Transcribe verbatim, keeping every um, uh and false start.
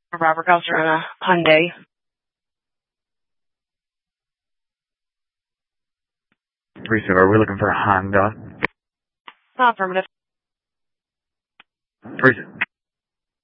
Robert Gouser on a Hyundai. three seven, are we looking for a Honda? Affirmative. three seven.